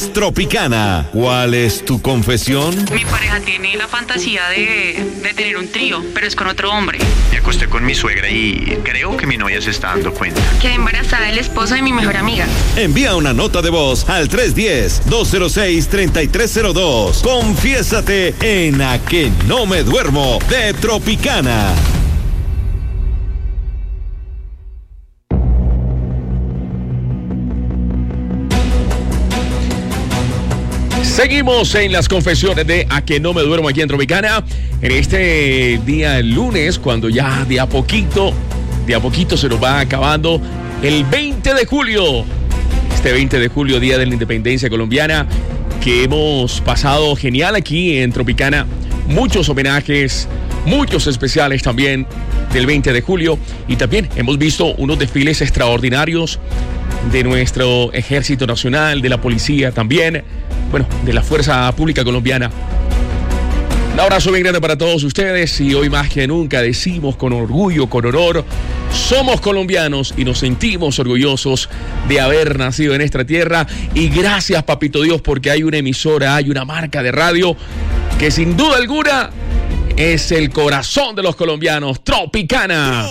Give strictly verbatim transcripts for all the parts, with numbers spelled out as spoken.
Tropicana. ¿Cuál es tu confesión? Mi pareja tiene la fantasía de, de tener un trío, pero es con otro hombre. Me acosté con mi suegra y creo que mi novia se está dando cuenta. Quedé embarazada del esposo de mi mejor amiga. Envía una nota de voz al tres uno cero, dos cero seis, tres tres cero dos. Confiésate en A Que No Me Duermo de Tropicana. Seguimos en las confesiones de A Que No Me Duermo aquí en Tropicana. En este día lunes, cuando ya de a poquito, de a poquito se nos va acabando el veinte de julio. Este veinte de julio, Día de la Independencia Colombiana, que hemos pasado genial aquí en Tropicana. Muchos homenajes, muchos especiales también del veinte de julio. Y también hemos visto unos desfiles extraordinarios de nuestro Ejército Nacional, de la Policía también, bueno, de la Fuerza Pública Colombiana. Un abrazo bien grande para todos ustedes y hoy más que nunca decimos con orgullo, con honor, somos colombianos y nos sentimos orgullosos de haber nacido en esta tierra. Y gracias, Papito Dios, porque hay una emisora, hay una marca de radio que sin duda alguna es el corazón de los colombianos, Tropicana.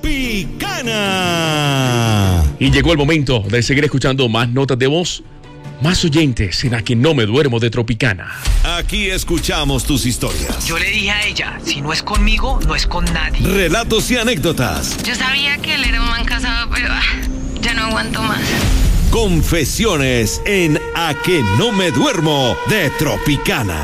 Tropicana. Y llegó el momento de seguir escuchando más notas de voz, más oyentes en A Que No Me Duermo de Tropicana. Aquí escuchamos tus historias. Yo le dije a ella, si no es conmigo, no es con nadie. Relatos y anécdotas. Yo sabía que él era un man casado, pero ah, ya no aguanto más. Confesiones en A Que No Me Duermo de Tropicana.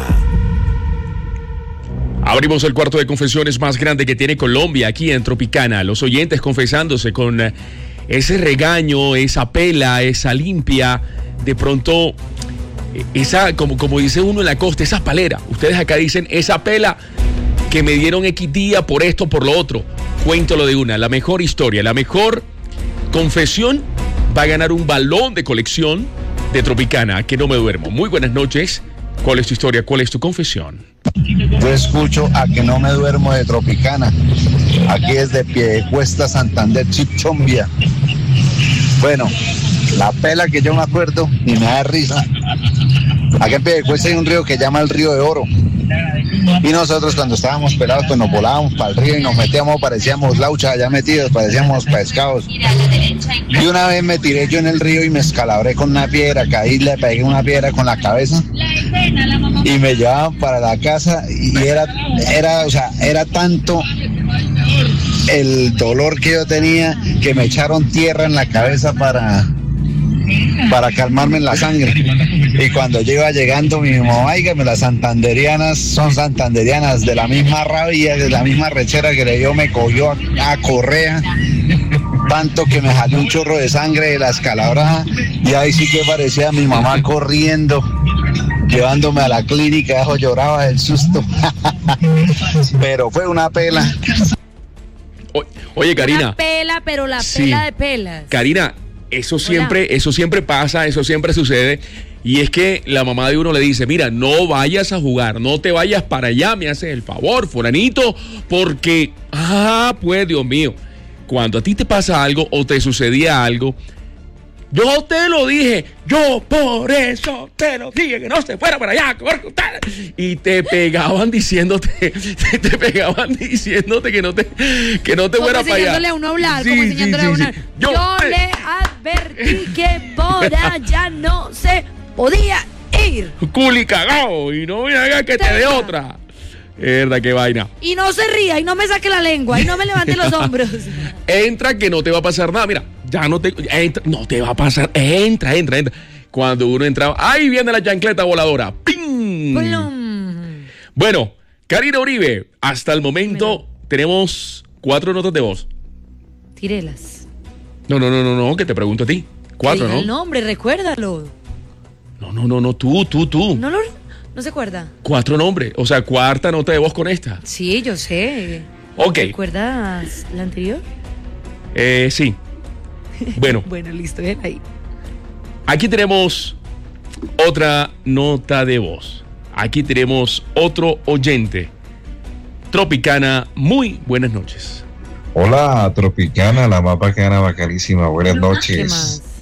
Abrimos el cuarto de confesiones más grande que tiene Colombia aquí en Tropicana. Los oyentes confesándose con ese regaño, esa pela, esa limpia, de pronto, esa, como, como dice uno en la costa, esa palera. Ustedes acá dicen, esa pela que me dieron X día por esto, por lo otro. Cuéntalo de una, la mejor historia, la mejor confesión va a ganar un balón de colección de Tropicana, A Que No Me Duermo. Muy buenas noches. ¿Cuál es tu historia? ¿Cuál es tu confesión? Yo escucho A Que No Me Duermo de Tropicana. Aquí desde Piedecuesta, Santander, Chichombia. Bueno, la pela que yo me acuerdo y me da risa. Aquí en Piedecuesta hay un río que se llama el Río de Oro. Y nosotros cuando estábamos pelados pues nos volábamos para el río y nos metíamos, parecíamos lauchas allá metidos, parecíamos pescados. Y una vez me tiré yo en el río y me escalabré con una piedra, caí, le pegué una piedra con la cabeza y me llevaban para la casa y era, era, o sea, era tanto el dolor que yo tenía que me echaron tierra en la cabeza para... para calmarme en la sangre. Y cuando yo iba llegando, mi mamá, óigame, las santanderianas son santanderianas, de la misma rabia, de la misma rechera que le dio, me cogió a, a correa, tanto que me salió un chorro de sangre de la escalabrada, y ahí sí que parecía a mi mamá corriendo, llevándome a la clínica, yo lloraba del susto. Pero fue una pela. O, oye, Karina. Una pela, pero la Sí. pela de pelas. Karina, eso siempre, Hola. eso siempre pasa, eso siempre sucede. Y es que la mamá de uno le dice, mira, no vayas a jugar, no te vayas para allá, me haces el favor, fulanito, porque, ah, pues, Dios mío, cuando a ti te pasa algo o te sucedía algo, yo te lo dije, yo por eso te lo dije, que no se fuera para allá, y te pegaban diciéndote, te, te pegaban diciéndote que no te, que no te Como fuera para allá. enseñándole a uno a hablar, Sí, como sí, enseñándole sí, a uno. sí. Yo, Yo te- le advertí que por allá no se podía ir. Culi cagao, y no me haga que te dé Tenga. otra. Verdad, qué vaina. Y no se ría, y no me saque la lengua, y no me levante los hombros. Entra que no te va a pasar nada. Mira, ya no te entra, no te va a pasar. Entra, entra, entra. Cuando uno entraba, ahí viene la chancleta voladora. ¡Ping! Plum. Bueno, Karina Uribe, hasta el momento tenemos cuatro notas de voz. Tírelas. No, no, no, no, no, que te pregunto a ti. Cuatro, Diga el ¿no? nombre, recuérdalo. No, no, no, no, tú, tú, tú. ¿No, lo, ¿No se acuerda? Cuatro nombres, o sea, cuarta nota de voz con esta. Sí, yo sé. Ok, ¿Recuerdas la anterior? eh, sí. Bueno, Bueno, listo, ven ahí. aquí tenemos otra nota de voz. Aquí tenemos otro oyente. Tropicana, muy buenas noches. Hola, Tropicana, la más bacana, bacanísima. Buenas ¿Qué noches. más?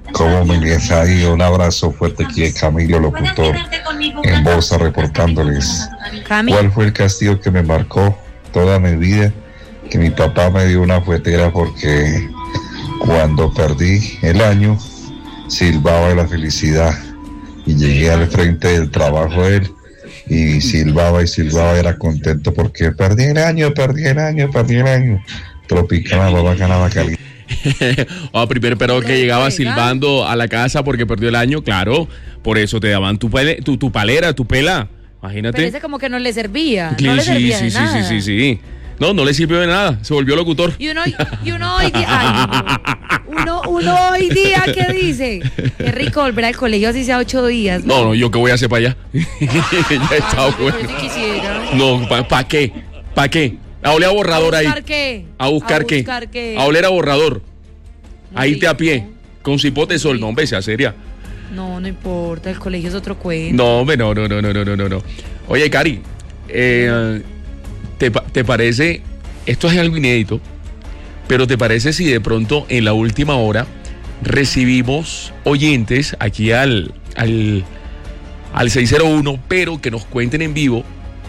¿Cómo me les ha ido? Un abrazo fuerte aquí de Camilo, locutor, en Bosa, reportándoles. Camilo. ¿Cuál fue el castigo que me marcó toda mi vida? Que mi papá me dio una fuetera porque cuando perdí el año, silbaba de la felicidad. Y llegué al frente del trabajo de él y silbaba y silbaba, era contento porque perdí el año, perdí el año, perdí el año. Tropicana, babacana, bacali. Ah, primero, pero que llegaba silbando a la casa porque perdió el año, claro, por eso te daban tu, pale, tu, tu palera, tu pela, imagínate. Pero ese como que no le servía, Sí, no le sí, servía sí, de sí, nada. sí, sí, sí. No, no le sirvió de nada, se volvió locutor. Y uno, y uno hoy día, ay, uno, uno hoy día, ¿qué dice? Qué rico volver al colegio así sea ocho días. No, no, yo qué voy a hacer para allá. Ya está Ay, bueno. yo sí quisiera. No, ¿para pa qué? ¿Para qué? A oler a borrador ahí. ¿A buscar qué? ¿A buscar, ¿A qué? buscar qué? A oler a borrador. No, A irte a rico. pie, con cipote de sol, no, hombre, sea seria. No, no importa, el colegio es otro cuento. No, hombre, no, no, no, no, no, no, no. Oye, Cari, eh, ¿te, pa- ¿te parece? Esto es algo inédito, pero ¿te parece si de pronto en la última hora recibimos oyentes aquí al, al, al seis cero uno, pero que nos cuenten en vivo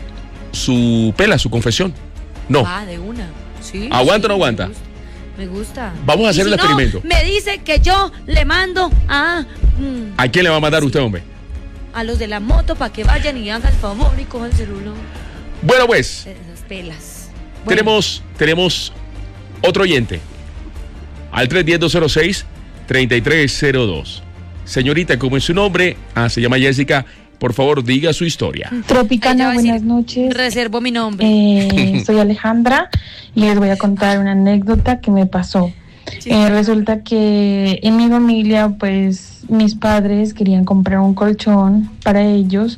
su pela, su confesión? No. Ah, de una. Sí. ¿Aguanta o no sí, aguanta? Me gusta. Me gusta. Vamos a hacer Y el si no, experimento. me dice que yo le mando a, mm, ¿A quién le va a mandar usted, hombre? a los de la moto para que vayan y hagan el favor y cojan el celular. Bueno, pues, Esas pelas. Bueno, tenemos, tenemos otro oyente. Al tres uno cero, dos cero seis, tres tres cero dos. Señorita, ¿cómo es su nombre? Ah, se llama Jessica. Por favor, diga su historia. ella Tropicana, va a decir, buenas noches. Reservo mi nombre. Eh, soy Alejandra y les voy a contar una anécdota que me pasó. Sí. Eh, resulta que en mi familia, pues mis padres querían comprar un colchón para ellos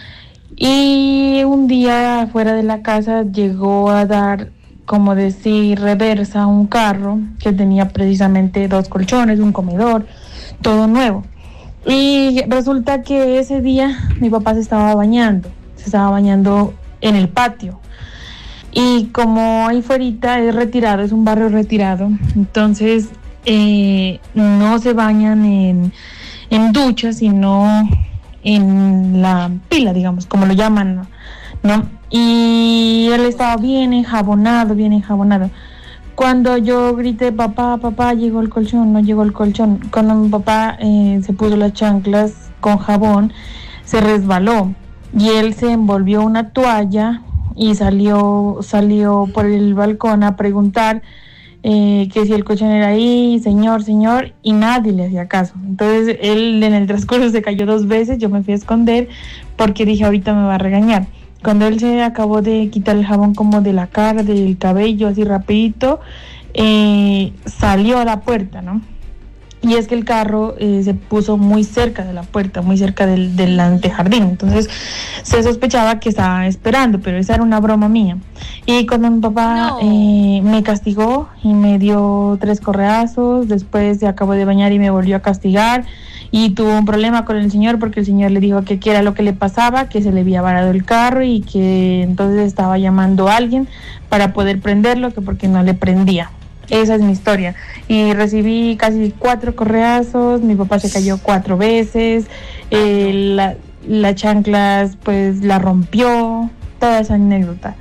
y un día afuera de la casa llegó a dar, como decir, reversa un carro que tenía precisamente dos colchones, un comedor, todo nuevo. Y resulta que ese día mi papá se estaba bañando, se estaba bañando en el patio. Y como ahí fuera es retirado, es un barrio retirado, entonces eh, no se bañan en, en duchas, sino en la pila, digamos, como lo llaman, ¿no? Y él estaba bien enjabonado, bien enjabonado. Cuando yo grité, papá, papá, llegó el colchón, no llegó el colchón. Cuando mi papá eh, se puso las chanclas con jabón, se resbaló y él se envolvió una toalla y salió, salió por el balcón a preguntar eh, que si el colchón era ahí, señor, señor, y nadie le hacía caso. Entonces él en el transcurso se cayó dos veces, yo me fui a esconder porque dije ahorita me va a regañar. Cuando él se acabó de quitar el jabón como de la cara, del cabello, así rapidito, eh, salió a la puerta, ¿no? Y es que el carro eh, se puso muy cerca de la puerta, muy cerca del, del antejardín. Entonces se sospechaba que estaba esperando, pero esa era una broma mía. Y cuando mi papá No. eh, me castigó y me dio tres correazos, después se acabó de bañar y me volvió a castigar. Y tuvo un problema con el señor porque el señor le dijo que qué era lo que le pasaba, que se le había varado el carro y que entonces estaba llamando a alguien para poder prenderlo, que porque no le prendía. Esa es mi historia. Y recibí casi cuatro correazos, mi papá se cayó cuatro veces, eh, la, la chanclas pues la rompió, toda esa anécdota.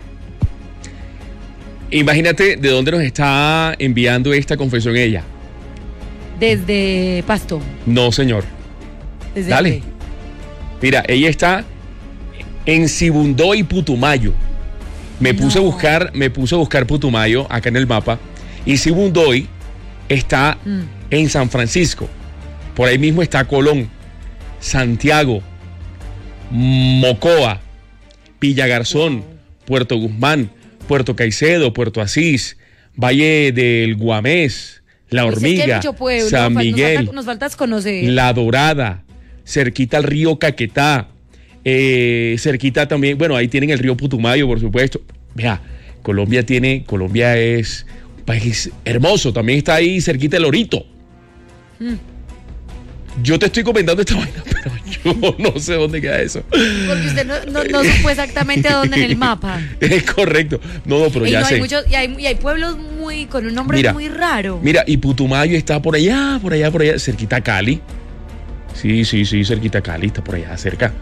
Imagínate de dónde nos está enviando esta confesión ella. Desde Pasto. No, señor. Desde Dale. qué? Mira, ella está en Sibundoy y Putumayo. Me puse a No. buscar, me puse a buscar Putumayo acá en el mapa. Y Sibundoy está Mm. en San Francisco. Por ahí mismo está Colón, Santiago, Mocoa, Villagarzón, Wow. Puerto Guzmán, Puerto Caicedo, Puerto Asís, Valle del Guamés, La Pues es que hay Hormiga, mucho pueblo, San nos Miguel, falta- nos faltas conocer. La Dorada, cerquita al río Caquetá, eh, cerquita también, bueno, ahí tienen el río Putumayo, por supuesto. Vea, Colombia tiene, Colombia es un país hermoso, también está ahí cerquita el Orito. Mm. Yo te estoy comentando esta vaina, pero yo no sé dónde queda eso. Porque usted no, no, no supo exactamente dónde en el mapa. Es correcto. No, no, pero y, ya no sé. hay muchos, y, hay, y hay pueblos muy muy, con un nombre Mira, muy raro. Mira, y Putumayo está por allá, por allá, por allá, cerquita a Cali. Sí, sí, sí, cerquita a Cali, está por allá, cerca.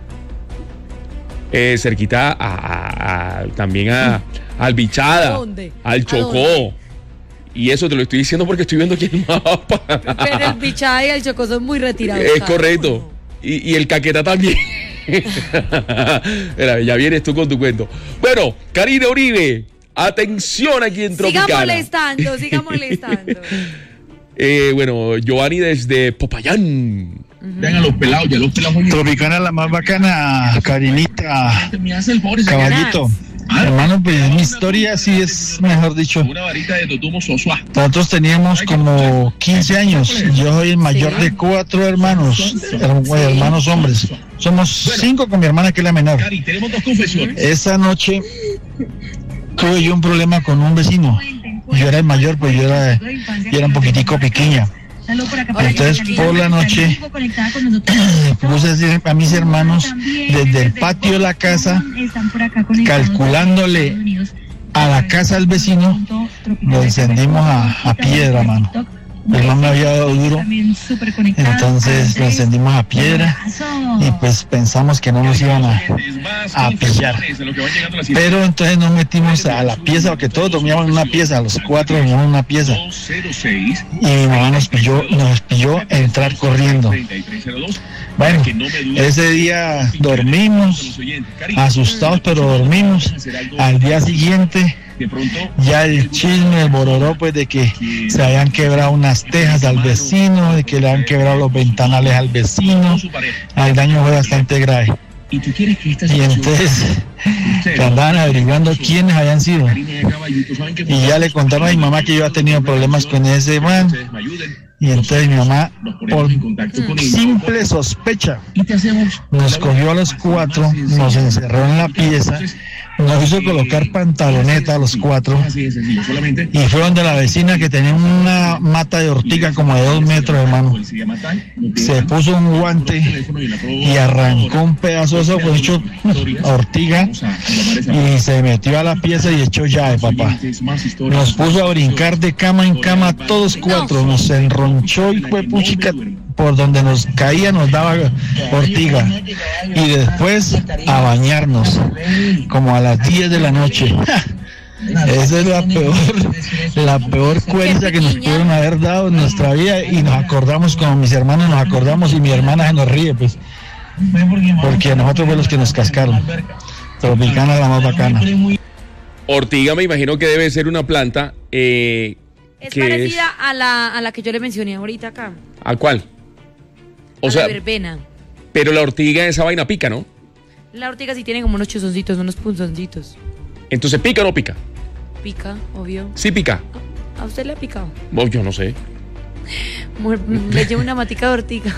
Eh, cerquita a, a- a- también a, al Bichada, ¿A dónde? al ¿A Chocó. dónde? Y eso te lo estoy diciendo porque estoy viendo aquí el mapa. Pero el Bichada y el Chocó son muy retirados. Es cada correcto. uno. Y, y el Caquetá también. Mira, ya vienes tú con tu cuento. Bueno, Karina Uribe, atención aquí en Siga Tropicana. molestando, siga molestando. Eh, bueno, Giovanni desde Popayán. Vean a los pelados, ya los pelados. Tropicana la más bacana, Karinita, Me hace el favor y se caballito. Hermano, pues mi historia sí es, mejor dicho. una varita de Totumo Sosua. Nosotros teníamos como quince años. Yo soy el mayor de cuatro hermanos, her- hermanos hombres. Somos cinco con mi hermana que es la menor. Cari, tenemos dos confesiones. Esa noche tuve yo un problema con un vecino. Yo era el mayor, pues yo era, yo era un poquitico pequeña. Entonces por la noche puse a decir a mis hermanos desde el patio de la casa, calculándole a la casa del vecino, lo encendimos a, a piedra, mano. Mi hermano me había dado duro, entonces lo encendimos a piedra y pues pensamos que no nos iban a, a pillar. Pero entonces nos metimos a la pieza, porque todos dormíamos en una pieza, los cuatro dormíamos en una pieza. Y mi mamá nos pilló, nos pilló entrar corriendo. Bueno, ese día dormimos, asustados pero dormimos. Al día siguiente ya el chisme, el bororó, pues de que se habían quebrado unas tejas al vecino, de que le habían quebrado los ventanales al vecino. El daño fue bastante grave. Y entonces que andaban averiguando quiénes habían sido. Y ya le contaron a mi mamá que yo había tenido problemas con ese man. Y entonces mi mamá, por simple sospecha, nos cogió a los cuatro, nos encerró en la pieza, nos hizo colocar pantaloneta a los cuatro y fue donde la vecina que tenía una mata de ortiga como de dos metros, hermano. Se puso un guante y arrancó un pedazo de eso, pues hecho ortiga, y se metió a la pieza y echó llave, papá. Nos puso a brincar de cama en cama todos cuatro, nos enronchó y fue puchica. Por donde nos caía nos daba ortiga y después a bañarnos como a las diez de la noche. Esa es la peor, la peor cuerda que nos pudieron haber dado en nuestra vida, y nos acordamos como mis hermanos nos acordamos, y mi hermana se nos ríe, pues, porque a nosotros fue los que nos cascaron. Tropicana la más bacana. Ortiga me imagino que debe ser una planta eh, Es que parecida es... a la a la que yo le mencioné ahorita acá. ¿A cuál? O a sea, la verbena. pero la ortiga, esa vaina pica, ¿no? La ortiga sí tiene como unos chuzoncitos, unos punzoncitos. Entonces, ¿pica o no pica? Pica, obvio. Sí pica. ¿A usted le ha picado? Oh, yo no sé. Mujer, le llevo una matica de ortiga.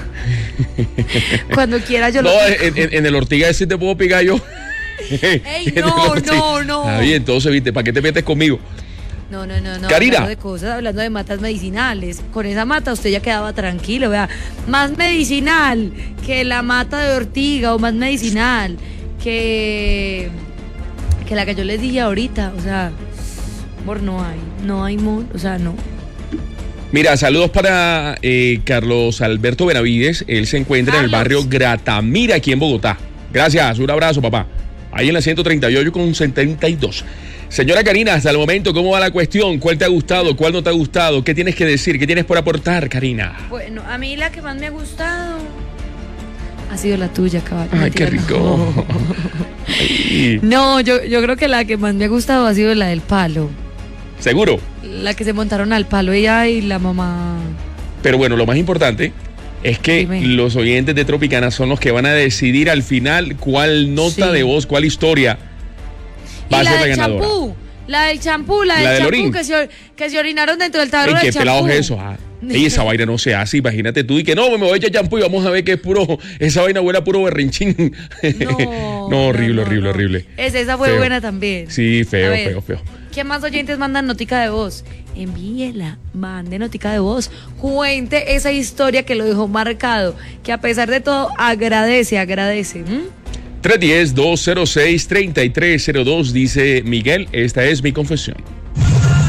Cuando quiera yo No, lo pico. en, en- en el ortiga ese te puedo picar yo. Ey, no, no, no. Ah, bien, entonces, viste, ¿para qué te metes conmigo? No, no, no, no. Karina. Hablando de cosas, hablando de matas medicinales. Con esa mata usted ya quedaba tranquilo, vea. Más medicinal que la mata de ortiga, o más medicinal que, que la que yo les dije ahorita. O sea, amor, no hay. No hay, amor. O sea, no. Mira, saludos para eh, Carlos Alberto Benavides. Él se encuentra en el Carlos. barrio Gratamira, aquí en Bogotá. Gracias, un abrazo, papá. Ahí en la ciento treinta y ocho con setenta y dos. Señora Karina, hasta el momento, ¿cómo va la cuestión? ¿Cuál te ha gustado? ¿Cuál no te ha gustado? ¿Qué tienes que decir? ¿Qué tienes por aportar, Karina? Bueno, a mí la que más me ha gustado ha sido la tuya, caballo. Ay, qué Mentira, rico. no. Ay, No, yo, yo creo que la que más me ha gustado ha sido la del palo. ¿seguro? La que se montaron al palo, ella y la mamá. Pero bueno, lo más importante es que Dime. los oyentes de Tropicana son los que van a decidir al final cuál nota Sí. de voz, cuál historia va Y a la ser la del ganadora. champú, la del champú, la La del del orín. champú que se, or- que se orinaron dentro del tarro ¿En del qué champú. pelado es eso? Ah, ey, esa vaina no se hace, imagínate tú. Y que no, me voy a echar champú y vamos a ver que es puro, esa vaina huele a puro berrinchín. No, No, horrible, no, horrible, no. horrible. Esa, esa fue Feo. buena también. Sí, A feo, ver, feo, feo. ¿Qué más oyentes mandan notica de voz? Envíela, mande notica de voz. Cuente esa historia que lo dejó marcado. Que a pesar de todo, agradece, agradece. ¿m? tres uno cero, dos cero seis, tres tres cero dos, dice Miguel, esta es mi confesión.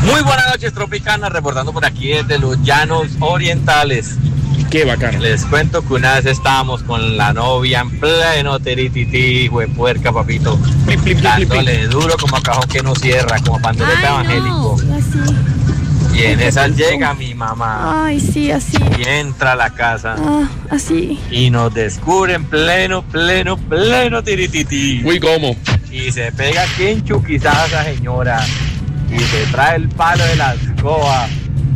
Muy buenas noches, Tropicana, reportando por aquí desde los Llanos Orientales. Qué bacano. Les cuento que una vez estábamos con la novia en pleno teritití, puerca, papito. Plip, plip, dándole plip, duro como a cajón que no cierra, como pandereta evangélico. No, así. Y en esa llega mi mamá. Ay, sí, así. Y entra a la casa. Ah, así. Y nos descubre en pleno, pleno, pleno tiritití. Uy, ¿cómo? Y se pega aquí en chuquizada esa señora. Y se trae el palo de la escoba.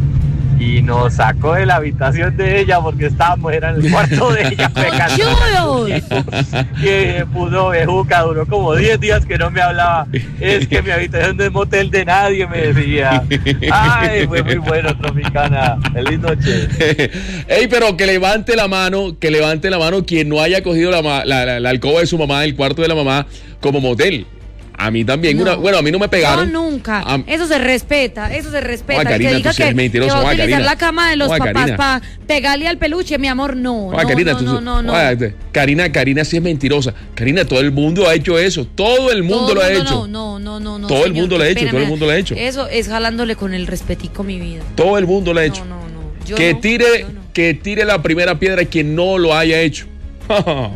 Y nos sacó de la habitación de ella porque estábamos, era en el cuarto de ella pegando. Y se puso bejuca, duró como diez días que no me hablaba. Es que mi habitación no es motel de nadie, me decía. Ay, fue muy bueno, Tropicana. Feliz noche. Ey, pero que levante la mano, que levante la mano quien no haya cogido la, la, la, la alcoba de su mamá, el cuarto de la mamá, como motel. A mí también, no. una, bueno, a mí no me pegaron. No, nunca. A, eso se respeta, eso se respeta. Oa, Karina, que diga que, que va a Oa, utilizar Karina. la cama de los Oa, papás Karina. para pegarle al peluche, mi amor, no. Oa, no, Karina, no, tú, no, no, no. Oa, Karina, Karina sí es mentirosa. Karina, todo el mundo ha hecho eso. Todo el mundo todo lo ha no, hecho. No, no, no, no. Todo señor, el mundo lo ha hecho, espérame, todo el mundo lo ha hecho. Eso es jalándole con el respetico mi vida. Todo el mundo lo ha hecho. No, no, no. Yo que no, tire, yo no. que tire la primera piedra quien no lo haya hecho. No.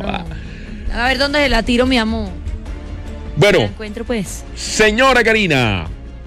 A ver dónde se la tiro, mi amor. Bueno, la encuentro, pues. Señora Karina.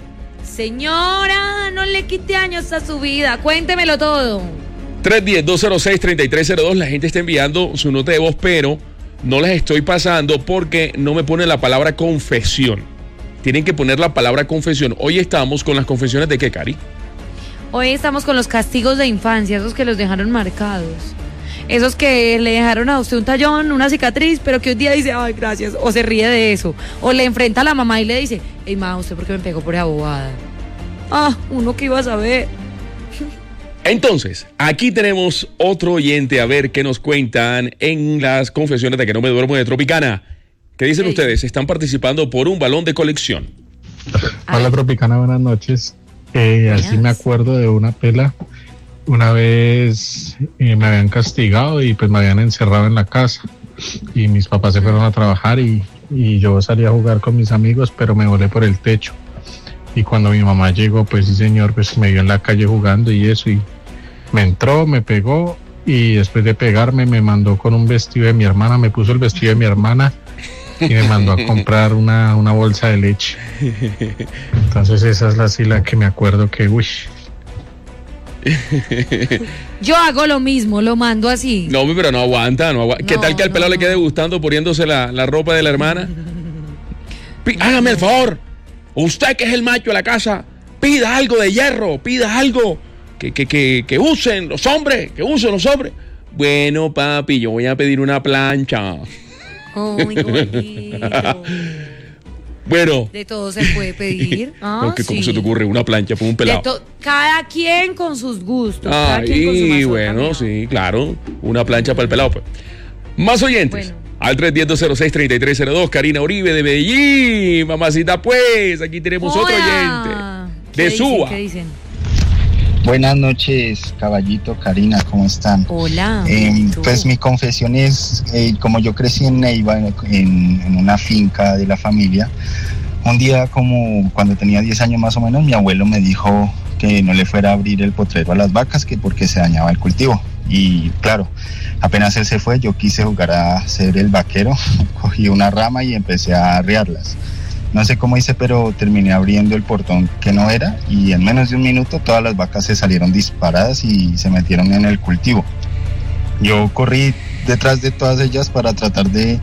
Señora, no le quite años a su vida. Cuéntemelo todo. tres uno cero, dos cero seis, tres tres cero dos. La gente está enviando su nota de voz, pero no las estoy pasando porque no me pone la palabra confesión. Tienen que poner la palabra confesión. Hoy estamos con las confesiones de qué, Cari. Hoy estamos con los castigos de infancia, esos que los dejaron marcados. Esos que le dejaron a usted un tallón, una cicatriz, pero que un día dice, ay, gracias, o se ríe de eso. O le enfrenta a la mamá y le dice, hey, ma, ¿usted por qué me pegó por esa bobada? Ah, uno que iba a saber. Entonces, aquí tenemos otro oyente, a ver qué nos cuentan en las confesiones de que no me duermo de Tropicana. ¿Qué dicen ¿Qué ustedes? Están participando por un balón de colección. Hola, Tropicana, buenas noches. Eh, así me acuerdo de una pela. Una vez eh, me habían castigado y pues me habían encerrado en la casa y mis papás se fueron a trabajar y, y yo salí a jugar con mis amigos, pero me volé por el techo. Y cuando mi mamá llegó, pues sí señor, pues me vio en la calle jugando y eso, y me entró, me pegó y después de pegarme me mandó con un vestido de mi hermana, me puso el vestido de mi hermana y me mandó a comprar una, una bolsa de leche. Entonces esa es la sí la que me acuerdo que, uy. Yo hago lo mismo, lo mando así. No, pero no aguanta, no aguanta. ¿Qué No, tal que al no, pelado no. le quede gustando poniéndose la, la ropa de la hermana? Pi- Hágame el favor. Usted que es el macho de la casa, pida algo de hierro, pida algo que, que, que, que usen los hombres, que usen los hombres. Bueno, papi, yo voy a pedir una plancha. Ay, qué bonito. Bueno. De todo se puede pedir. Ah, No, que ¿cómo sí. se te ocurre una plancha por un De pelado? to- cada quien con sus gustos. cada quien con su Ay, mazorca, bueno, mijo. sí, claro. Una plancha para el pelado, pues. Más oyentes. Bueno. Al tres uno cero, dos cero seis, tres tres cero dos. Karina Uribe de Medellín. Mamacita, pues. Aquí tenemos otro Hola. oyente. ¿Qué De dicen? Suba. ¿Qué dicen? Buenas noches, caballito, Karina, ¿cómo están? Hola. Eh, ¿y tú? pues mi confesión es, eh, como yo crecí en Neiva, en, en una finca de la familia, un día como cuando tenía diez años más o menos, mi abuelo me dijo que no le fuera a abrir el potrero a las vacas, que porque se dañaba el cultivo. Y claro, apenas él se fue, yo quise jugar a ser el vaquero, cogí una rama y empecé a arriarlas. No sé cómo hice, pero terminé abriendo el portón que no era y en menos de un minuto todas las vacas se salieron disparadas y se metieron en el cultivo. Yo corrí detrás de todas ellas para tratar de,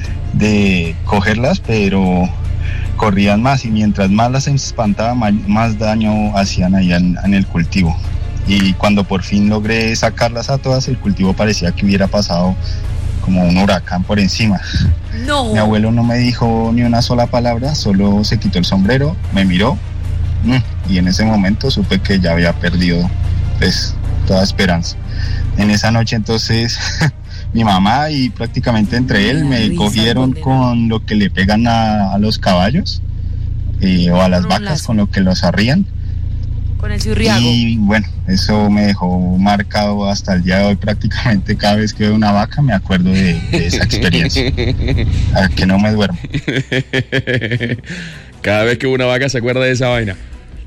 de cogerlas, pero corrían más y mientras más las espantaba, más, más daño hacían ahí en, en el cultivo. Y cuando por fin logré sacarlas a todas, el cultivo parecía que hubiera pasado como un huracán por encima. No. Mi abuelo no me dijo ni una sola palabra, solo se quitó el sombrero, me miró y en ese momento supe que ya había perdido pues toda esperanza. En esa noche entonces mi mamá y prácticamente entre él me cogieron con lo que le pegan a, a los caballos eh, o a las vacas con lo que los arrían. Con el ciurriago. Y bueno, eso me dejó marcado hasta el día de hoy. Prácticamente cada vez que veo una vaca me acuerdo de, de esa experiencia. A que no me duermo. Cada vez que una vaca se acuerda de esa vaina.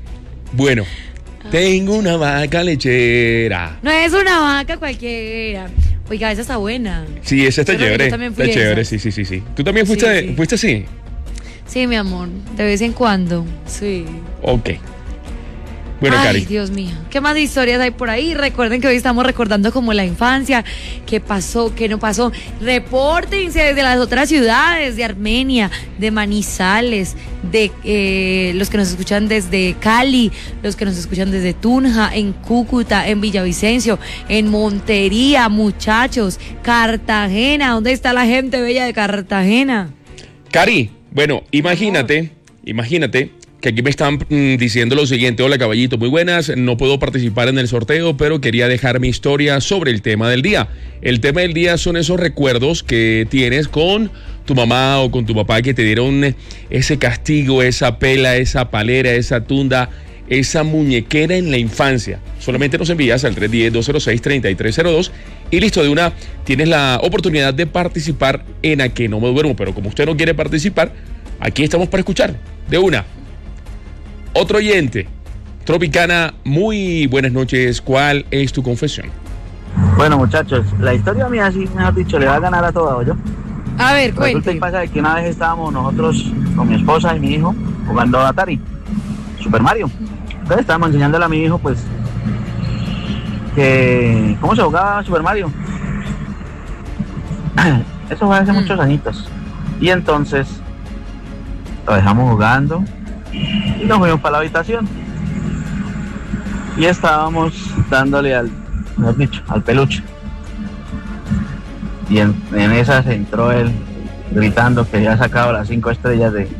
Bueno, tengo una vaca lechera. No es una vaca cualquiera. Oiga, esa está buena. Sí, esa está Yo creo que chévere. yo también fui Está chévere, esa. sí, sí, sí, sí. ¿Tú también fuiste, Sí, sí. fuiste así? Sí, mi amor, de vez en cuando. Sí. Ok. Bueno, Ay, Cari. Dios mío, ¿qué más historias hay por ahí? Recuerden que hoy estamos recordando como la infancia, qué pasó, qué no pasó. Repórtense desde las otras ciudades, de Armenia, de Manizales, de eh, los que nos escuchan desde Cali, los que nos escuchan desde Tunja, en Cúcuta, en Villavicencio, en Montería, muchachos, Cartagena. ¿Dónde está la gente bella de Cartagena? Cari, bueno, imagínate, imagínate que aquí me están mm, diciendo lo siguiente. Hola, caballito, muy buenas. No puedo participar en el sorteo, pero quería dejar mi historia sobre el tema del día. El tema del día son esos recuerdos que tienes con tu mamá o con tu papá que te dieron ese castigo, esa pela, esa palera, esa tunda, esa muñequera en la infancia. Solamente nos envías al tres uno cero, dos cero seis, tres tres cero dos y listo, de una tienes la oportunidad de participar en A Que No Me Duermo. Pero como usted no quiere participar, aquí estamos para escuchar. De una. Otro oyente, Tropicana, muy buenas noches. ¿Cuál es tu confesión? Bueno, muchachos, la historia mía, sí, mejor dicho, le va a ganar a toda, ¿yo? A ver, Resulta cuente. y pasa de que una vez estábamos nosotros con mi esposa y mi hijo jugando a Atari, Super Mario. Entonces estábamos enseñándole a mi hijo, pues, que cómo se jugaba Super Mario. Eso fue hace mm. muchos añitos. Y entonces lo dejamos jugando y nos fuimos para la habitación. Y estábamos dándole al, mejor dicho, al peluche. Y en, en esas entró él gritando que había sacado las cinco estrellas de,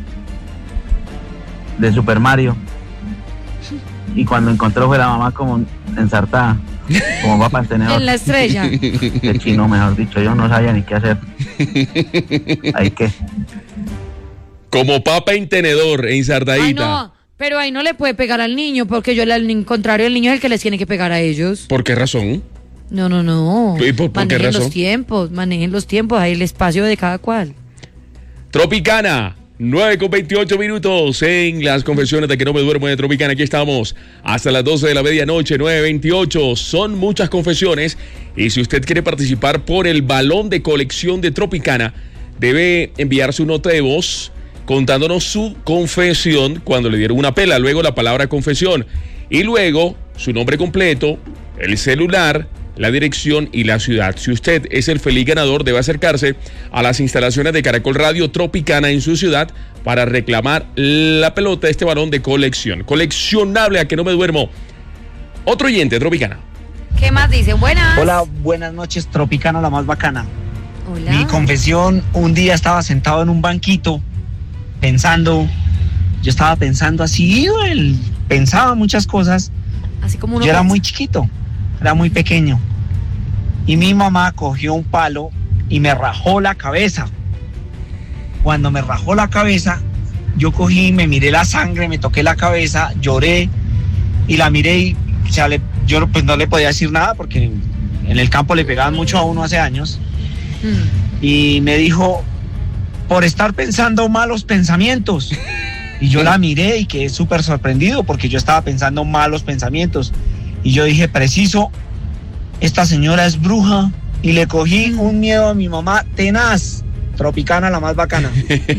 de Super Mario. Y cuando encontró fue la mamá como ensartada, como papa en tenedor. En la estrella. De chino, mejor dicho, yo no sabía ni qué hacer. Ahí que. Como papa en tenedor, ensartadita. Ay, no, pero ahí no le puede pegar al niño, porque yo, al contrario, el niño es el que les tiene que pegar a ellos. ¿Por qué razón? No, no, no. ¿Y por, por qué manejen razón? los tiempos, manejen los tiempos, ahí el espacio de cada cual. Tropicana, nueve con veintiocho minutos en las confesiones de Que No Me Duermo de Tropicana. Aquí estamos hasta las doce de la medianoche, nueve veintiocho. Son muchas confesiones y si usted quiere participar por el balón de colección de Tropicana, debe enviar su nota de voz contándonos su confesión cuando le dieron una pela, luego la palabra confesión y luego su nombre completo, el celular, la dirección y la ciudad. Si usted es el feliz ganador, debe acercarse a las instalaciones de Caracol Radio Tropicana en su ciudad para reclamar la pelota de este balón de colección. Coleccionable A Que No Me Duermo. Otro oyente, Tropicana. ¿Qué más dicen? Buenas. Hola, buenas noches, Tropicana, la más bacana. Hola. Mi confesión, un día estaba sentado en un banquito pensando, yo estaba pensando así, él pensaba muchas cosas. Así como uno yo era piensa. muy chiquito, era muy pequeño. Y mi mamá cogió un palo y me rajó la cabeza. Cuando me rajó la cabeza, yo cogí, me miré la sangre, me toqué la cabeza, lloré y la miré y o sea, le, yo pues no le podía decir nada porque en el campo le pegaban mucho a uno hace años. Mm. Y me dijo, por estar pensando malos pensamientos. Y yo la miré y quedé súper sorprendido porque yo estaba pensando malos pensamientos. Y yo dije, preciso, esta señora es bruja. Y le cogí un miedo a mi mamá tenaz. Tropicana, la más bacana.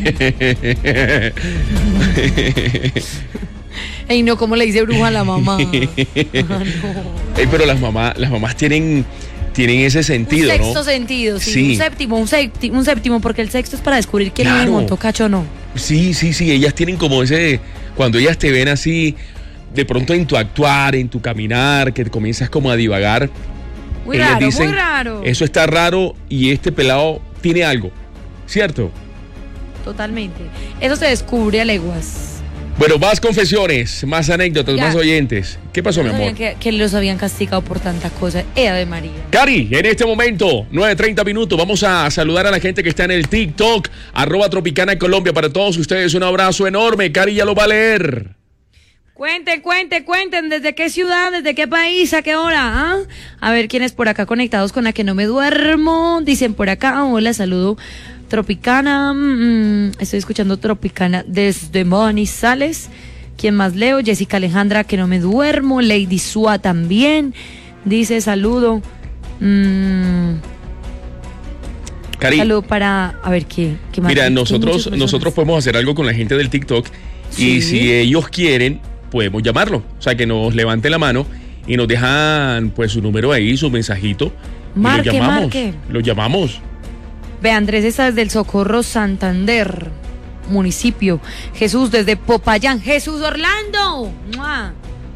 Ey, no, ¿cómo le dice bruja a la mamá? Ah, no. Ey, pero las mamás, las mamás tienen, tienen ese sentido, un sexto ¿no? sentido, sí, Sí. un séptimo, un séptimo, un séptimo, porque el sexto es para descubrir quién Claro. le montó cacho o no. Sí, sí, sí, ellas tienen como ese, cuando ellas te ven así, de pronto en tu actuar, en tu caminar, que comienzas como a divagar, Muy ellas raro, dicen, muy raro. eso está raro y este pelado tiene algo, ¿cierto? Totalmente. Eso se descubre a leguas. Bueno, más confesiones, más anécdotas, Ya. más oyentes. ¿Qué pasó, mi No amor? sabían que, que los habían castigado por tantas cosas. Ea de María. Cari, en este momento, nueve treinta minutos, vamos a saludar a la gente que está en el TikTok, arroba Tropicana Colombia. Para todos ustedes, un abrazo enorme. Cari ya lo va a leer. Cuenten, cuenten, cuenten. ¿Desde qué ciudad, desde qué país, a qué hora? ¿Ah? A ver quiénes por acá conectados con A Que No Me Duermo. Dicen por acá, hola, saludo. Tropicana, mm, estoy escuchando Tropicana desde Manizales. ¿Quién más leo? Jessica Alejandra, que no me duermo. Lady Sua también. Dice, saludo. Mm, Cari, saludo para, a ver, ¿qué, qué más? mira, ¿Qué nosotros, nosotros podemos hacer algo con la gente del TikTok. Sí. Y si ellos quieren, podemos llamarlo. O sea, que nos levante la mano y nos dejan pues su número ahí, su mensajito. Marque, y lo llamamos. marque. Lo llamamos. Ve, Andrés está desde el Socorro Santander, municipio. Jesús desde Popayán. Jesús Orlando. ¡Mua!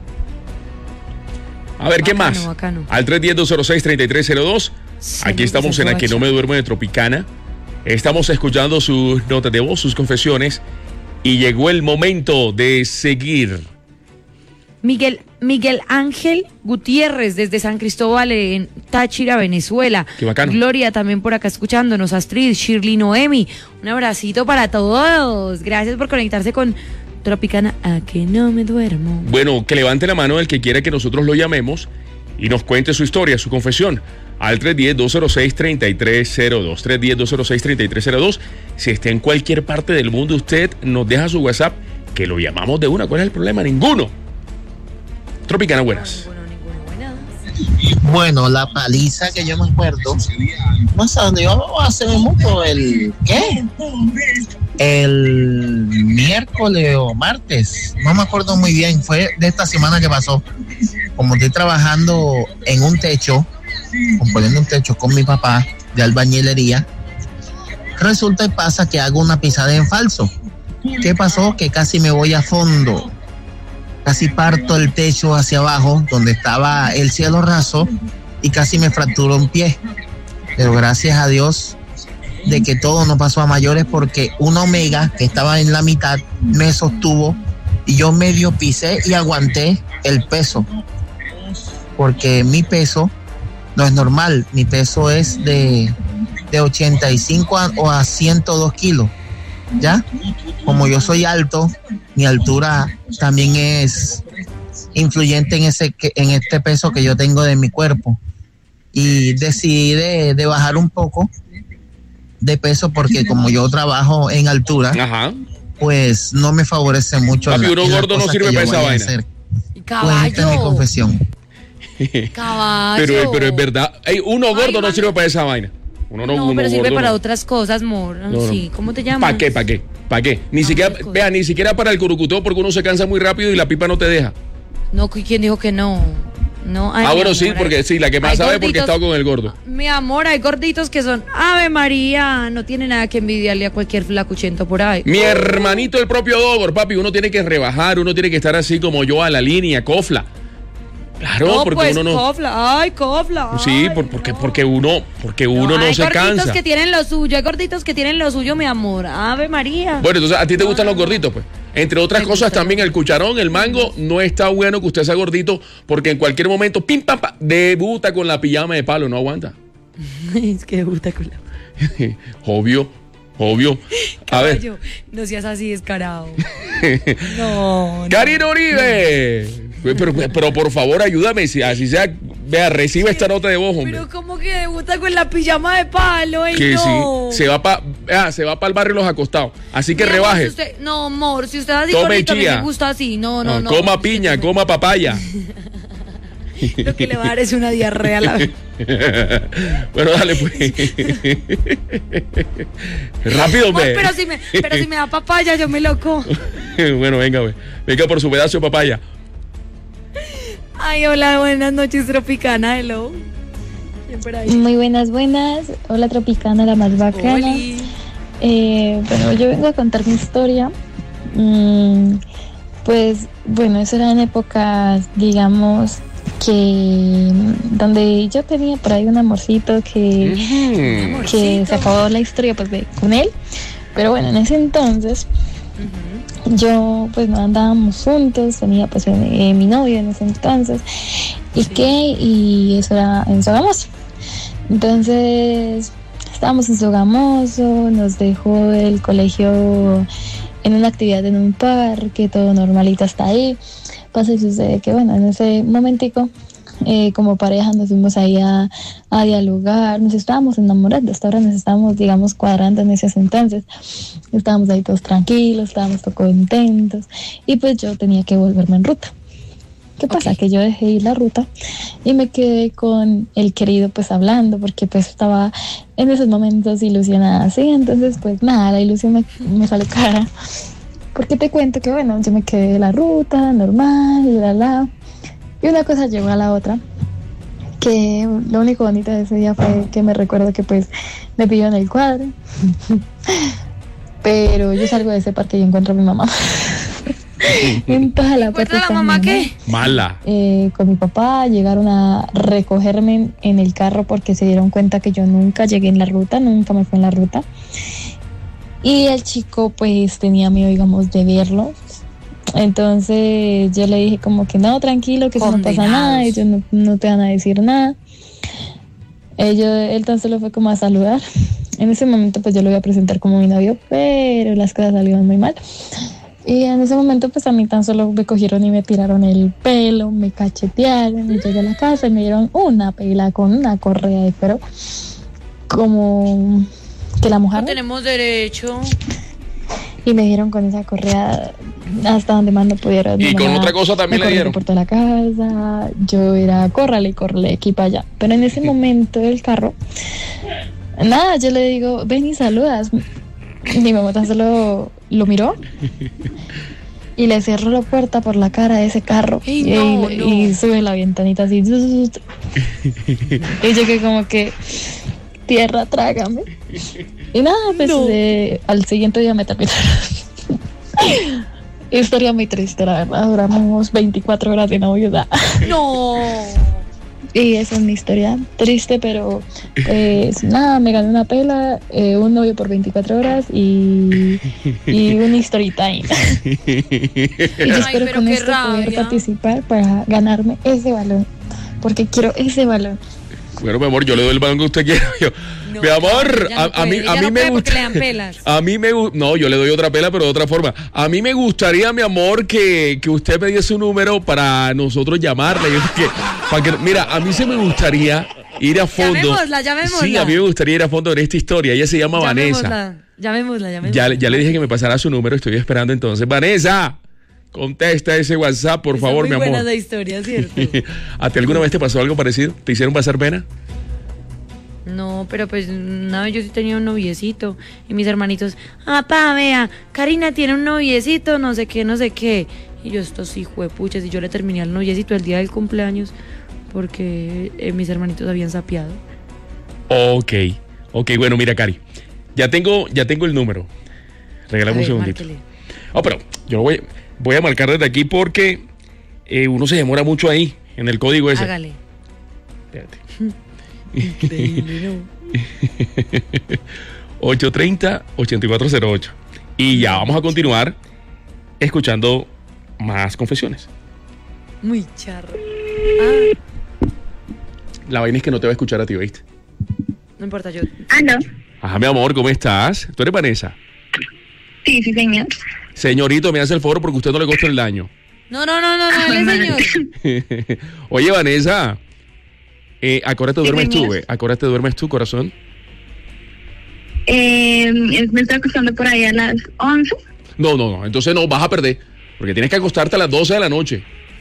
A ver, ¿qué Bacano, más? bacano. Al tres uno cero, dos cero seis, tres tres cero dos. Se Aquí me estamos en empezó A Que a No Me Duermo de Tropicana. Estamos escuchando sus notas de voz, sus confesiones. Y llegó el momento de seguir. Miguel, Miguel Ángel Gutiérrez desde San Cristóbal en Táchira, Venezuela. Qué bacano. Gloria también por acá escuchándonos. Astrid, Shirley, Noemi. Un abracito para todos. Gracias por conectarse con Tropicana A Que No Me Duermo. Bueno, que levante la mano el que quiera que nosotros lo llamemos y nos cuente su historia, su confesión. Al tres uno cero, dos cero seis, tres tres cero dos. tres uno cero, dos cero seis, tres tres cero dos. Si está en cualquier parte del mundo, usted nos deja su WhatsApp, que lo llamamos de una. ¿Cuál es el problema? Ninguno. Tropicana, buenas. Bueno, la paliza que yo me acuerdo, no sé dónde yo hace mucho, el ¿qué? El miércoles o martes, no me acuerdo muy bien, fue de esta semana que pasó. Como estoy trabajando en un techo, componiendo un techo con mi papá de albañilería, resulta y pasa que hago una pisada en falso. ¿Qué pasó? Que casi me voy a fondo. Casi parto el techo hacia abajo, donde estaba el cielo raso, y casi me fracturó un pie. Pero gracias a Dios de que todo no pasó a mayores, porque una omega que estaba en la mitad me sostuvo y yo medio pisé y aguanté el peso. Porque mi peso no es normal, mi peso es de, de ochenta y cinco a, o a ciento dos kilos. ¿Ya? Como yo soy alto, mi altura también es influyente en ese en este peso que yo tengo de mi cuerpo. Y decidí de, de bajar un poco de peso porque como yo trabajo en altura, Ajá. pues no me favorece mucho. Papi, la, uno en las gordo no cosas sirve que yo para esa voy a vaina. hacer. Caballo. Pues esta es mi confesión. Caballo. Pero, pero es verdad. Ey, uno gordo no sirve para esa vaina. Uno no, No, uno pero sirve gordo para no. otras cosas, amor. No, no. Sí, ¿cómo te llamas? ¿Para qué? ¿Para qué? ¿Para qué? Ni siquiera, vea, ni siquiera para el curucuteo, porque uno se cansa muy rápido y la pipa no te deja. No, ¿quién dijo que no? No, ay, ah, mi bueno, amor, sí, porque hay- sí, la que más hay sabe porque gorditos- estaba con el gordo. Mi amor, hay gorditos que son Ave María, no tiene nada que envidiarle a cualquier flacuchento por ahí. Mi hermanito, el propio Dogor, papi, uno tiene que rebajar, uno tiene que estar así como yo a la línea, cofla. Claro, no, porque pues, uno no. cofla, ay, cofla. Sí, por- porque, porque uno, porque uno no, hay se gorditos cansa. que tienen lo suyo, hay gorditos que tienen lo suyo, mi amor. Ave María. Bueno, entonces a ti te gustan los gorditos, pues. Entre otras cosas, también el cucharón, el mango, no está bueno que usted sea gordito, porque en cualquier momento, pim, pam, pam, debuta con la pijama de palo, no aguanta. Es que debuta con la... Obvio, obvio. A ver. Caballo, no seas así descarado. No, no. Karina Uribe. Pero, pero por favor, ayúdame, si así sea, vea, recibe esta nota de voz, hombre. Pero como que debuta con la pijama de palo, ey, Que no. sí, se va para se va para el barrio los acostados. Así que Mi amor, rebaje. si usted- no, amor, si usted así Tome gordito, a mí chía. me gusta así. No, no, no. No, coma piña, coma papaya. Lo que le va a dar es una diarrea a la vez. Bueno, dale pues. Rápido, Amor, ve. pero si me, pero si me da papaya, yo me loco. Bueno, venga, ve. Venga por su pedazo de papaya. Ay, hola, buenas noches, Tropicana, hello. ¿Quién por ahí? Muy buenas, buenas. Hola Tropicana, la más bacana. Oli. Eh, bueno, yo vengo a contar mi historia. Mm, pues bueno, eso era en épocas, digamos, que donde yo tenía por ahí un amorcito que, que se acabó la historia pues de, con él. Pero bueno, en ese entonces yo pues no andábamos juntos, tenía pues eh, mi novio en ese entonces y que y eso era en Sogamoso. Entonces estábamos en Sogamoso, nos dejó el colegio en una actividad en un parque, todo normalito hasta ahí. Pasa y sucede que bueno, en ese momentico eh, como pareja nos fuimos ahí a, a dialogar, nos estábamos enamorando, hasta ahora nos estábamos, digamos, cuadrando en ese entonces. Estábamos ahí todos tranquilos, estábamos todos contentos y pues yo tenía que volverme en ruta. ¿Qué pasa? Okay. Que yo dejé ir la ruta y me quedé con el querido pues hablando porque pues estaba en esos momentos ilusionada así, entonces pues nada, la ilusión me, me sale cara. Porque te cuento que bueno, yo me quedé de la ruta, normal, la la. Y una cosa llegó a la otra, que lo único bonito de ese día fue que me recuerdo que pues me pidió en el cuadro. Pero yo salgo de ese parque y encuentro a mi mamá. En toda la puerta. ¿La mamá qué? Mala. Eh, con mi papá llegaron a recogerme en, en el carro porque se dieron cuenta que yo nunca llegué en la ruta, nunca me fui en la ruta. Y el chico pues tenía miedo, digamos, de verlo. Entonces yo le dije como que no, tranquilo, que eso no pasa nada, ellos no, no te van a decir nada. Ellos, él tan solo fue como a saludar. En ese momento pues yo lo iba a presentar como mi novio, pero las cosas salieron muy mal. Y en ese momento pues a mí tan solo me cogieron y me tiraron el pelo, me cachetearon, y llegué a la casa y me dieron una pela con una correa de pelo, como que la mojaron. No tenemos derecho. Y me dieron con esa correa hasta donde más no pudieron. Y con otra cosa también le dieron. Por toda la casa, yo era córrale, córrale, aquí para allá. Pero en ese momento del carro, nada, yo le digo, ven y saludas. Mi mamá tan solo lo miró y le cerró la puerta por la cara de ese carro. Ey, y, no, y, no. y sube la ventanita así. Y yo que como que, tierra, trágame. Y nada, pues no. eh, al siguiente día me terminaron. Historia muy triste, la verdad. Duramos veinticuatro horas de novios. No. Y esa es mi historia triste, pero pues nada, me gané una pela, eh, un novio por veinticuatro horas y, y un story time. Y yo espero con esto rabia. poder participar para ganarme ese balón, porque quiero ese balón. Bueno, mi amor, yo le doy el balón que usted quiera. Yo, no, mi amor, no a, a mí, a mí no me gusta. Le dan pelas. A mí me gusta. No, yo le doy otra pela, pero de otra forma. A mí me gustaría, mi amor, que, que usted me diese su número para nosotros llamarle. Que, para que, mira, a mí se me gustaría ir a fondo. Llamémosla, llamémosla. Sí, a mí me gustaría ir a fondo en esta historia. Ella se llama llamémosla, Vanessa. Llamémosla, llamémosla. Ya, ya le dije que me pasara su número. Estoy esperando entonces. Vanessa, contesta ese WhatsApp, por Está favor, muy mi amor. Buena la historia, ¿cierto? ¿A ti alguna vez te pasó algo parecido? ¿Te hicieron pasar pena? No, pero pues una vez yo sí tenía un noviecito y mis hermanitos, ah, pa, vea, Karina tiene un noviecito, no sé qué, no sé qué. Y yo, estos hijuepuchas, y yo le terminé al noviecito el día del cumpleaños porque eh, mis hermanitos habían sapeado. Ok, ok, bueno, mira, Cari, ya tengo, ya tengo el número. Regálame un segundito. Márquele. Oh, pero yo voy, voy a marcar desde aquí porque eh, uno se demora mucho ahí, en el código ese. Hágale. Espérate. Increíble, ¿no? ocho treinta, ochenta y cuatro cero ocho. Y ya vamos a continuar escuchando más confesiones. Muy charro. Ah. La vaina es que no te va a escuchar a ti, ¿oíste? No importa, yo. Ah, no. Ajá, mi amor, ¿cómo estás? ¿Tú eres Vanessa? Sí, sí, señor. Señorito, me hace el favor porque usted no le costó el daño. No, no, no, no, no, no, señor. Oye, Vanessa. Eh, ¿A qué hora te sí, duermes señor. tú? Eh? ¿A qué hora te duermes tú, corazón? Eh, me estoy acostando por ahí a las once. No, no, no. Entonces no, vas a perder. Porque tienes que acostarte a las doce de la noche.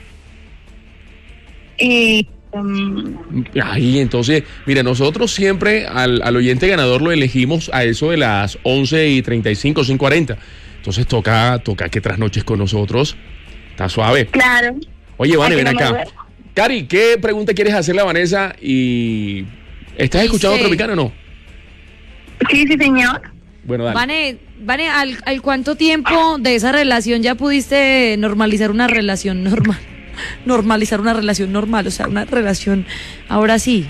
Eh, um... Ahí, entonces, mira, nosotros siempre al, al oyente ganador lo elegimos a eso de las once y treinta y cinco, once y cuarenta. Entonces toca, toca que trasnoches con nosotros. Está suave. Claro. Oye, Vane, ven no acá. Cari, ¿qué pregunta quieres hacerle a Vanessa? Y ¿estás sí, escuchando sí. Tropicana o no? Sí, sí, señor. Bueno, dale. Vane, Vane, ¿al, ¿al cuánto tiempo de esa relación ya pudiste normalizar una relación normal? Normalizar una relación normal, o sea, una relación ahora sí.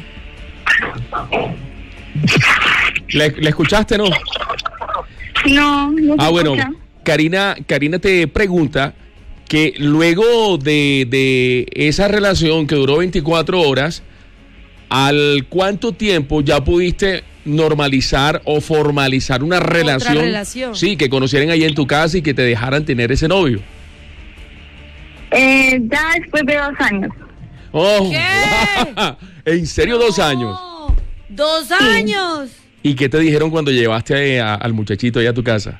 ¿La, la escuchaste, no? No, no. Ah, bueno, escucha. Karina, Karina te pregunta que luego de, de esa relación que duró veinticuatro horas, ¿al cuánto tiempo ya pudiste normalizar o formalizar una relación? Otra relación. Sí, que conocieran ahí en tu casa y que te dejaran tener ese novio. Eh, ya después de dos años. Oh. ¿Qué? ¿En serio dos años? ¡Dos años! ¿Y qué te dijeron cuando llevaste a- al muchachito allá a tu casa?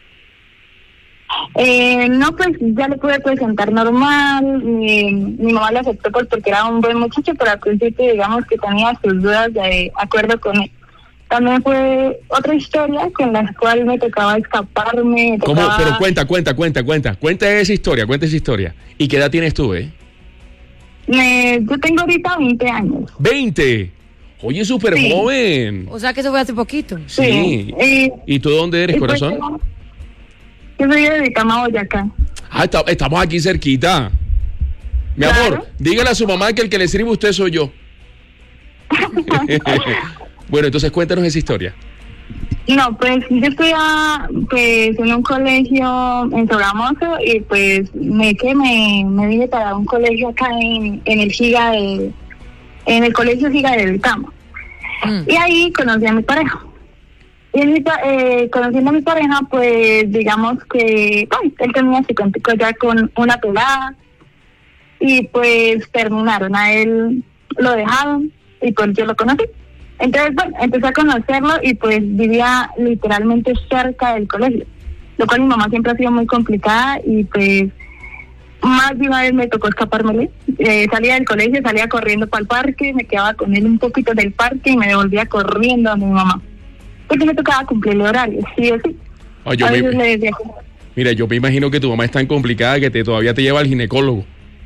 Eh, no, pues ya le pude presentar normal. Mi, mi mamá lo aceptó pues, porque era un buen muchacho, pero al principio, digamos que tenía sus dudas de acuerdo con él. También fue otra historia con la cual me tocaba escaparme. Me ¿Cómo? tocaba- Pero cuenta, cuenta, cuenta, cuenta. Cuenta esa historia, cuenta esa historia. ¿Y qué edad tienes tú, eh? Me, yo tengo ahorita veinte años. veinte. Oye, súper Sí. joven. O sea que eso fue hace poquito. Sí. Y, ¿Y tú de dónde eres, y pues, corazón? yo soy de Vitama, Boyacá. Ah, está- estamos aquí cerquita. Mi amor, dígale a su mamá que el que le sirve a usted soy yo. Bueno, entonces cuéntanos esa historia. No, pues yo estudiaba pues, en un colegio en Sogamoso y pues me que me, me vine para un colegio acá en, en el Giga de, en el colegio Giga del Vitama. Y ahí conocí a mi pareja. Y en mi pa- eh, conociendo a mi pareja, pues digamos que ay, él tenía su cuentico ya con una pelada y pues terminaron. A él lo dejaron y pues yo lo conocí. Entonces, bueno, empecé a conocerlo y pues vivía literalmente cerca del colegio, lo cual mi mamá siempre ha sido muy complicada y pues más de una vez me tocó escapármele. Eh, salía del colegio, salía corriendo para el parque, me quedaba con él un poquito del parque y me devolvía corriendo a mi mamá. Porque me tocaba cumplir el horario, sí o sí. Oh, yo a me- veces le decía como, Mira, yo me imagino que tu mamá es tan complicada que te, todavía te lleva al ginecólogo.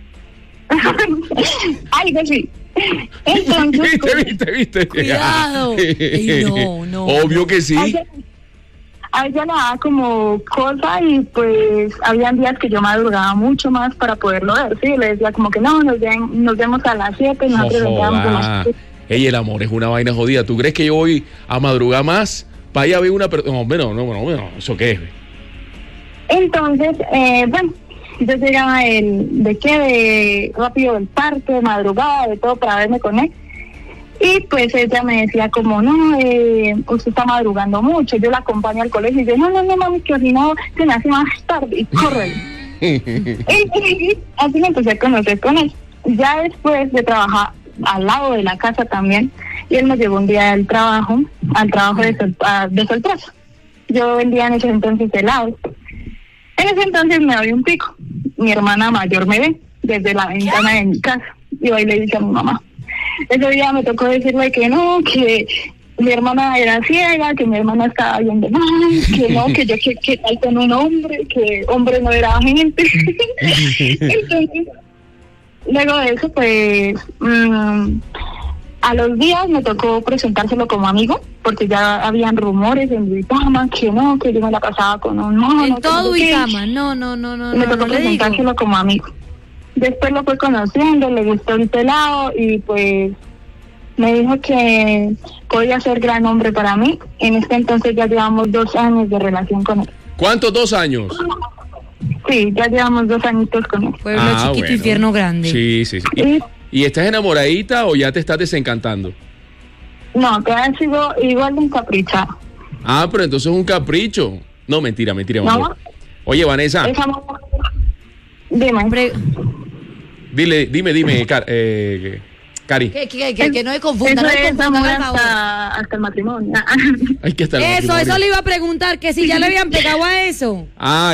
ay, que sí. Entonces, ¿Viste, viste, viste? Cuidado. Ey, no, no, Obvio no. que sí. A ella, a ella le daba como cosa y pues habían días que yo madrugaba mucho más para poderlo ver, sí, le decía como que no, nos, ven- nos vemos a las siete, No nosotros nos quedamos a las joda. siete. Ey, el amor es una vaina jodida. ¿Tú crees que yo voy a madrugar más para ir a ver una persona? No, hombre, no, no, no, no, ¿eso qué es? Entonces, eh, bueno, yo llegaba el, de qué, de rápido del parque, de madrugada, de todo para verme con él. Y pues ella me decía como, no, eh, usted está madrugando mucho, yo la acompaño al colegio. Y yo, no, no, no, mami, que si no, se me hace más tarde. Y corre. y, y así me empecé a conocer con él. Ya después de trabajar al lado de la casa también, y él me llevó un día al trabajo, al trabajo de, sol, a- de Soltrazo. Yo vendía en ese entonces helados. En ese entonces me doy un pico. Mi hermana mayor me ve desde la ventana de mi casa. Y hoy le dice a mi mamá. Ese día me tocó decirle que no, que mi hermana era ciega, que mi hermana estaba viendo mal, que no, que yo que, que tal con un hombre, que hombre no era gente. Entonces, luego de eso, pues, mmm, a los días me tocó presentárselo como amigo, porque ya habían rumores en Vitama, que no, que yo me la pasaba con un mono. En que todo no sé qué. Vitama, no, no, no, no, Me no, tocó no le digo. presentárselo como amigo. Después lo fue conociendo, le gustó el pelado y pues me dijo que podía ser gran hombre para mí. En este entonces ya llevamos dos años de relación con él. ¿Cuántos dos años? Sí, ya llevamos dos añitos con él. Pueblo Ah, chiquito, bueno. infierno grande. Sí, sí, sí. ¿Y, y estás enamoradita o ya te estás desencantando? No, te ha sido igual de encaprichado. Ah, pero entonces es un capricho. No, mentira, mentira, mi No. amor. Oye, Vanessa, Es amor. Dime. dile, dime, dime, Car- eh, Cari. Que, que, que, que no me confunda, Eso no me es confunda, amor por favor. hasta, hasta el matrimonio. Hay que estar en Eso, matrimonio. eso le iba a preguntar, que si ya le habían pegado a eso. Ah,